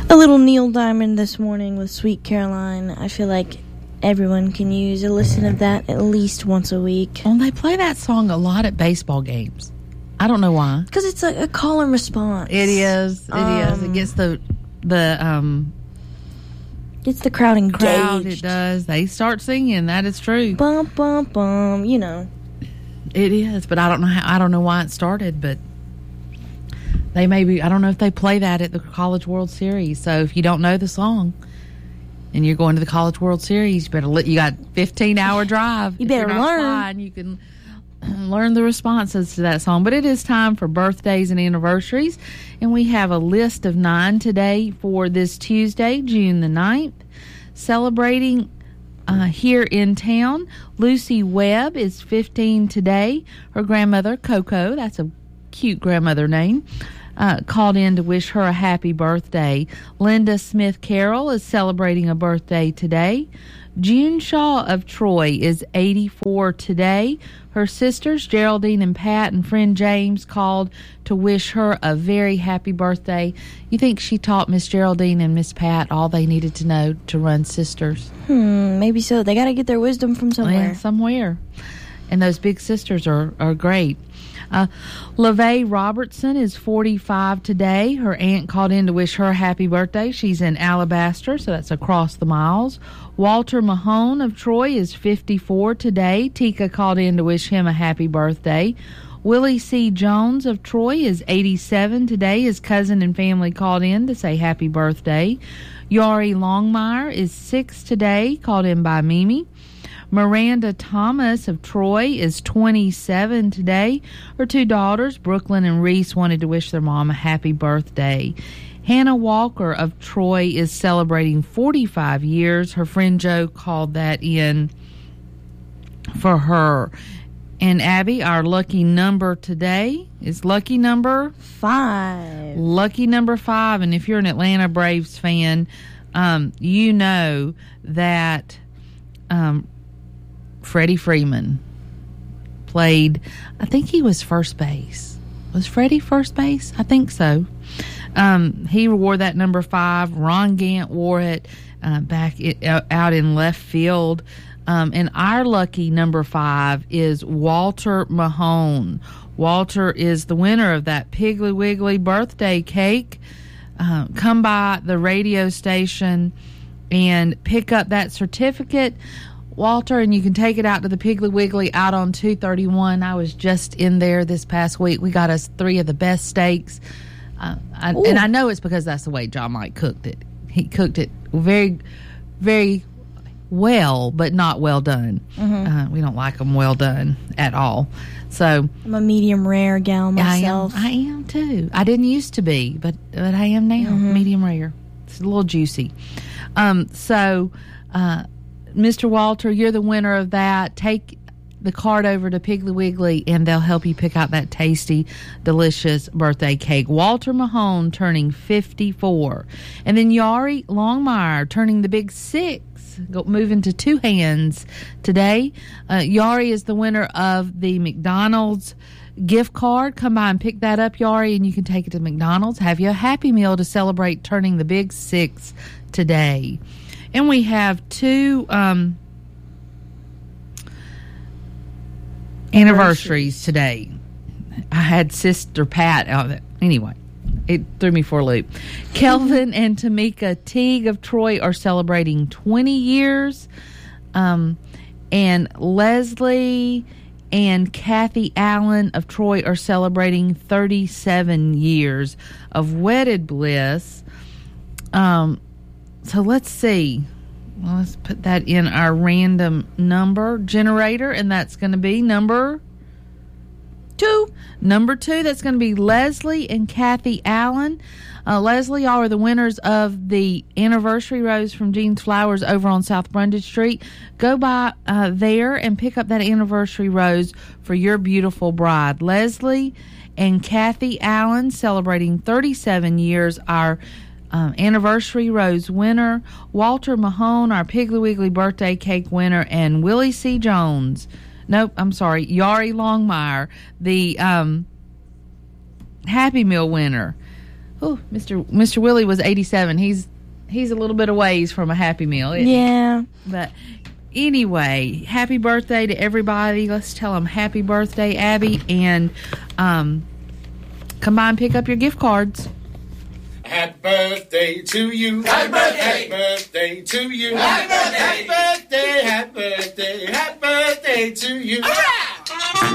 A little Neil Diamond this morning with Sweet Caroline. I feel like everyone can use a listen of that at least once a week. Well, they play that song a lot at baseball games. I don't know why. Because it's a call and response. It is. It gets the gets the crowd engaged. It does. They start singing. That is true. Bum bum bum. You know. It is, but I don't know how. I don't know why it started, but they maybe. I don't know if they play that at the College World Series. So if you don't know the song and you're going to the College World Series, you better. You got 15-hour drive. You better learn. Flying, you can learn the responses to that song. But it is time for birthdays and anniversaries, and we have a list of 9 today for this Tuesday, June the 9th, celebrating here in town. Lucy Webb is 15 today. Her grandmother, Coco, that's a cute grandmother name, called in to wish her a happy birthday. Linda Smith Carroll is celebrating a birthday today. June Shaw of Troy is 84 today. Her sisters, Geraldine and Pat, and friend James called to wish her a very happy birthday. You think she taught Miss Geraldine and Miss Pat all they needed to know to run sisters? Maybe so. They got to get their wisdom from somewhere. Yeah, somewhere. And those big sisters are great. LaVey Robertson is 45 today. Her aunt called in to wish her a happy birthday. She's in Alabaster, so that's across the miles. Walter Mahone of Troy is 54 today. Tika called in to wish him a happy birthday. Willie C. Jones of Troy is 87 today. His cousin and family called in to say happy birthday. Yari Longmire is 6 today, called in by Mimi. Miranda Thomas of Troy is 27 today. Her 2 daughters, Brooklyn and Reese, wanted to wish their mom a happy birthday. Hannah Walker of Troy is celebrating 45 years. Her friend Joe called that in for her. And Abby, our lucky number today is lucky number 5. Lucky number 5. And if you're an Atlanta Braves fan, you know that Freddie Freeman played, I think he was first base. Was Freddie first base? I think so. He wore that number 5. Ron Gant wore it out in left field. And our lucky number 5 is Walter Mahone. Walter is the winner of that Piggly Wiggly birthday cake. Come by the radio station and pick up that certificate, Walter, and you can take it out to the Piggly Wiggly out on 231. I was just in there this past week. We got us 3 of the best steaks. And I know it's because that's the way John Mike cooked it. He cooked it very, very well, but not well done. Mm-hmm. We don't like them well done at all. So I'm a medium rare gal myself. I am too. I didn't used to be, but I am now. Mm-hmm. Medium rare. It's a little juicy. Mr. Walter, you're the winner of that. Take the card over to Piggly Wiggly, and they'll help you pick out that tasty, delicious birthday cake. Walter Mahone turning 54. And then Yari Longmire turning the big 6. Moving to 2 hands today. Yari is the winner of the McDonald's gift card. Come by and pick that up, Yari, and you can take it to McDonald's. Have you a Happy Meal to celebrate turning the big 6 today. And we have 2 anniversaries today. I had Sister Pat out there. Anyway, it threw me for a loop. Kelvin and Tamika Teague of Troy are celebrating 20 years. And Leslie and Kathy Allen of Troy are celebrating 37 years of wedded bliss. So let's see. Well, let's put that in our random number generator, and that's going to be number 2. Number 2, that's going to be Leslie and Kathy Allen. Leslie, y'all are the winners of the anniversary rose from Jean's Flowers over on South Brundage Street. Go by there and pick up that anniversary rose for your beautiful bride. Leslie and Kathy Allen celebrating 37 years. Our anniversary rose winner, Walter Mahone, our Piggly Wiggly birthday cake winner, and Willie C. Jones. Nope, I'm sorry, Yari Longmire, the Happy Meal winner. Mr. Willie was 87. He's a little bit of ways from a Happy Meal. Yeah. But anyway, happy birthday to everybody. Let's tell them happy birthday, Abby, and come by and pick up your gift cards. Happy birthday to you. Happy birthday. Happy birthday to you. Happy birthday. Happy birthday. Happy birthday. Happy birthday to you. All right.